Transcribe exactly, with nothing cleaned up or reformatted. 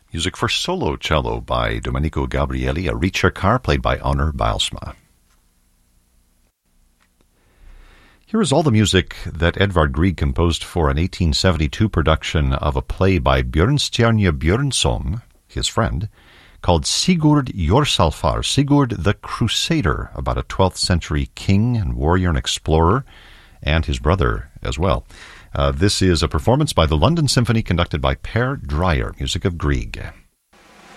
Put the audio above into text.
Music for solo cello by Domenico Gabrielli, a ricercar played by Onur Bijlsma. Here is all the music that Edvard Grieg composed for an eighteen seventy-two production of a play by Björnstjerne Björnson, his friend, called Sigurd Jorsalfar, Sigurd the Crusader, about a twelfth century king and warrior and explorer, and his brother as well. Uh, this is a performance by the London Symphony conducted by Per Dreyer, music of Grieg.